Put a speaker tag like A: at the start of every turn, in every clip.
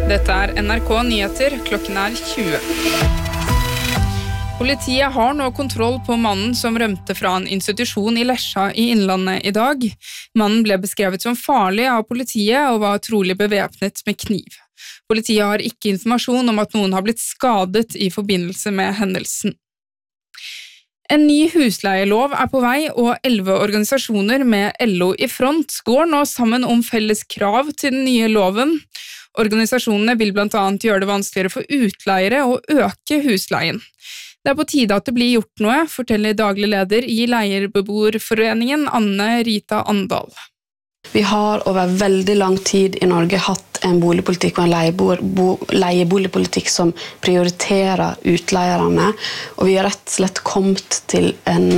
A: Dette NRK Nyheter, klokken 20. Politiet har nå kontroll på mannen som rømte fra en institusjon i Lesja i Innlandet i dag. Mannen ble beskrevet som farlig av politiet og var trolig bevæpnet med kniv. Politiet har ikke informasjon om at noen har blitt skadet i forbindelse med hendelsen. En ny husleielov på vei, og 11 organisasjoner med LO i front går nå sammen om felles krav til den nye loven. Organisasjonene vil blant annet gjøre det vanskeligere for utleiere å øke husleien. Det på tide at det blir gjort noe, forteller daglig leder i Leierbeboerforeningen Anne Rita Andal.
B: Vi har over veldig lang tid i Norge hatt en boligpolitikk og en leieboligpolitikk som prioriterer utleierne, og vi har rett og slett kommet til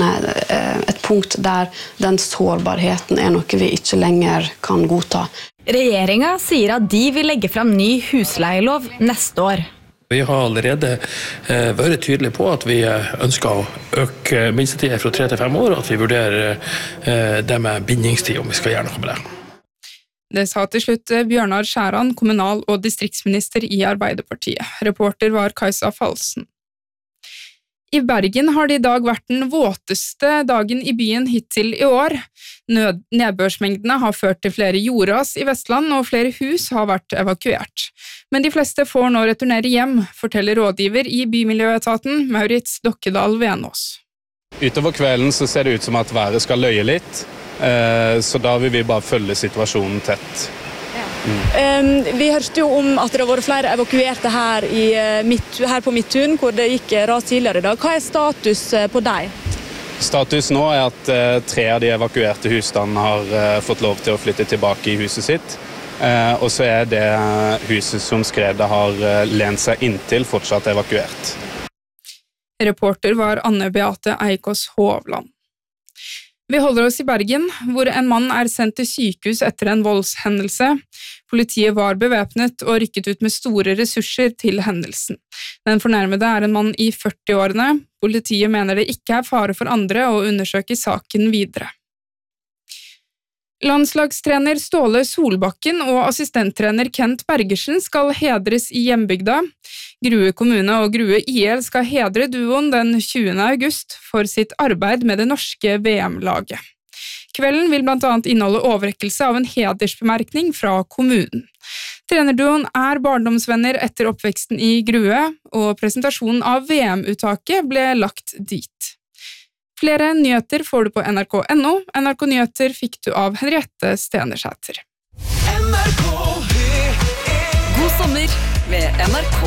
B: et punkt der den sårbarheten er noe vi ikke lenger kan godta.
C: Regjeringen sier at de vil legge frem ny husleielov neste år.
D: Vi har allerede vært tydelige på at vi ønsker å øke minstetiden fra 3 til 5 år, og at vi vurderer det med bindingstid, om vi skal gjøre noe med det.
A: Det sa til slutt Bjørnar Skjæran, kommunal- og distriktsminister i Arbeiderpartiet. Reporter var Kajsa Falsen. I Bergen har det i dag vært den våteste dagen i byen hittil i år. Nedbørsmengdene har ført til flere jordras i Vestland, og flere hus har vært evakuert. Men de fleste får nå returnere hjem, forteller rådgiver i Bymiljøetaten, Maurits Dokkedal Venås.
E: Utover kvelden så ser det ut som at været skal løye litt, så da vil vi bare følge situasjonen tett.
F: Vi hørte jo om at det har vært flere evakuerte her på Midtun, hvor det gikk ras tidligere i dag. Hva er status på deg?
E: Status nå er at 3 av de evakuerte husstandene har fått lov til å flytte tilbake i huset sitt. Og så er det huset som skredet har lent seg inntil fortsatt evakuert.
A: Reporter var Anne Beate Eikås Hovland. Vi holder oss i Bergen, hvor en mann er sendt til sykehus etter en voldshendelse. Politiet var bevæpnet og rykket ut med store ressurser til hendelsen. Den fornærmede er en mann i 40-årene. Politiet mener det ikke er fare for andre og undersøker saken videre. Landslagstrener Ståle Solbakken og assistenttrener Kent Bergersen skal hedres i hjembygda. Grue kommune og Grue IL skal hedre duoen den 20. august for sitt arbeid med det norske VM-laget. Kvelden vil blant annet inneholde overrekkelse av en hedersbemerkning fra kommunen. Trenerduoen er barndomsvenner etter oppveksten i Grue, og presentasjonen av VM-uttaket ble lagt dit. Flere nyheter får du på NRK.no. NRK Nyheter fikk du av Henriette Stenersæter.
G: God sommer med NRK.